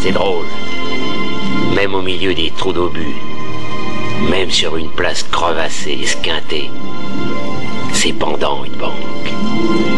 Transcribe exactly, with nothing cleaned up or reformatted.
C'est drôle. Même au milieu des trous d'obus, même sur une place crevassée, esquintée, c'est pendant une banque.